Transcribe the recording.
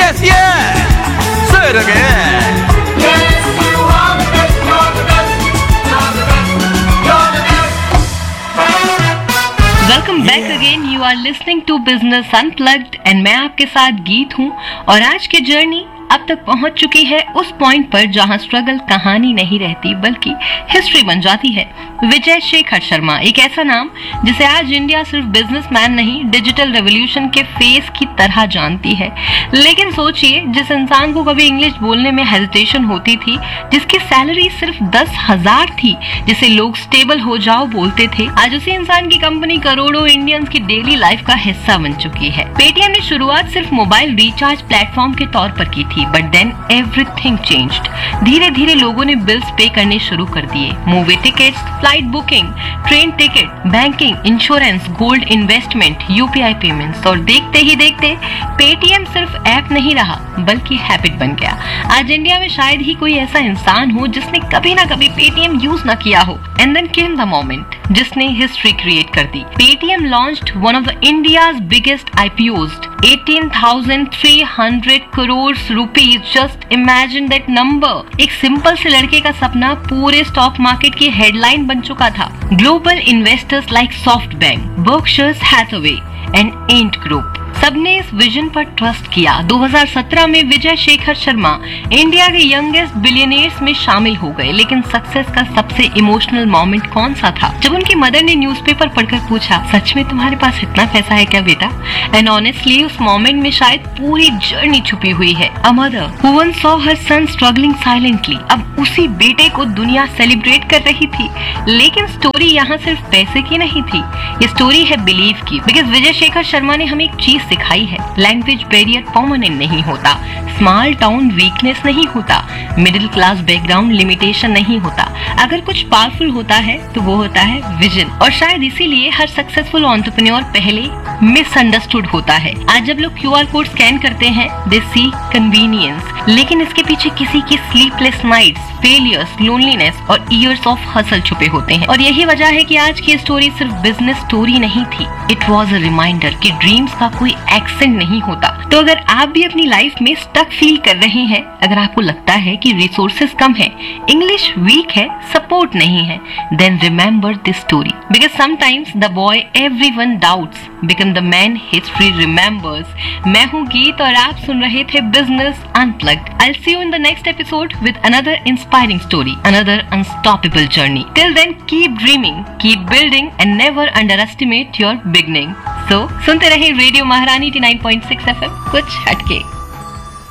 Yes, yes. Say it again. Yes, you are the best, you're the best, you're the best, you're the best. Welcome back again, you are listening to business unplugged and मैं आपके साथ गीत हूँ। और आज की journey अब तक पहुंच चुकी है उस पॉइंट पर जहां स्ट्रगल कहानी नहीं रहती बल्कि हिस्ट्री बन जाती है। विजय शेखर शर्मा एक ऐसा नाम जिसे आज इंडिया सिर्फ बिजनेसमैन नहीं, डिजिटल रेवोल्यूशन के फेस की तरह जानती है। लेकिन सोचिए, जिस इंसान को कभी इंग्लिश बोलने में हेजिटेशन होती थी, जिसकी सैलरी सिर्फ 10,000 थी, जिसे लोग स्टेबल हो जाओ बोलते थे, आज उसी इंसान की कंपनी करोड़ों इंडियंस की डेली लाइफ का हिस्सा बन चुकी है। पेटीएम ने शुरुआत सिर्फ मोबाइल रिचार्ज प्लेटफॉर्म के तौर पर की थी, बट देन एवरीथिंग चेंज्ड। धीरे धीरे लोगों ने बिल्स पे करने शुरू कर दिए, movie tickets, flight booking, train ticket, banking, insurance, gold investment, UPI payments. और देखते ही देखते पेटीएम सिर्फ ऐप नहीं रहा बल्कि हैबिट बन गया। आज इंडिया में शायद ही कोई ऐसा इंसान हो जिसने कभी ना कभी पेटीएम यूज ना किया हो। And then came the moment जिसने हिस्ट्री क्रिएट कर दी। Paytm launched one of the India's biggest IPOs, 18,300 crore rupees. Just imagine that number. एक सिंपल से लड़के का सपना पूरे स्टॉक मार्केट की हेडलाइन बन चुका था। Global investors like SoftBank, Berkshire Hathaway and Ant group सबने इस विजन पर ट्रस्ट किया। 2017 में विजय शेखर शर्मा इंडिया के यंगेस्ट बिलियनियर्स में शामिल हो गए। लेकिन सक्सेस का सबसे इमोशनल मोमेंट कौन सा था? जब उनकी मदर ने न्यूज़पेपर पढ़कर पूछा, सच में तुम्हारे पास इतना पैसा है क्या बेटा? एंड ऑनेस्टली उस मोमेंट में शायद पूरी जर्नी छुपी हुई है। A mother who once saw her sun struggling silently, अब उसी बेटे को दुनिया सेलिब्रेट कर रही थी। लेकिन स्टोरी यहाँ सिर्फ पैसे की नहीं थी, ये स्टोरी है बिलीव की। बिकॉज विजय शेखर शर्मा ने हमें एक चीज सिखाई है, लैंग्वेज बैरियर परमानेंट नहीं होता, स्मॉल टाउन वीकनेस नहीं होता, मिडिल क्लास बैकग्राउंड लिमिटेशन नहीं होता। अगर कुछ पावरफुल होता है तो वो होता है विजन। और शायद इसीलिए हर सक्सेसफुल एंटरप्रेन्योर पहले मिसअंडरस्टूड होता है। आज जब लोग क्यूआर कोड स्कैन करते हैं, दे सी कन्वीनियंस, लेकिन इसके पीछे किसी की स्लीपलेस नाइट्स, फेलियर्स, लोनलीनेस और इयर्स ऑफ हसल छुपे होते हैं। और यही वजह है कि आज की स्टोरी सिर्फ बिजनेस स्टोरी नहीं थी, इट वॉज अ रिमाइंडर कि ड्रीम्स का कोई एक्सेंट नहीं होता। तो अगर आप भी अपनी लाइफ में स्टक फील कर रहे हैं, अगर आपको लगता है कि रिसोर्सेज कम है, इंग्लिश वीक है, सपोर्ट नहीं है, then remember this story. Because sometimes the boy everyone doubts become the man history remembers. मैं हूँ गीत और आप सुन रहे थे business unplugged. I'll see you in the next episode with another inspiring story, another unstoppable journey. Till then, keep dreaming, keep building and never underestimate your beginning. So, सुनते रहे radio महारानी 89.6 FM, कुछ हटके।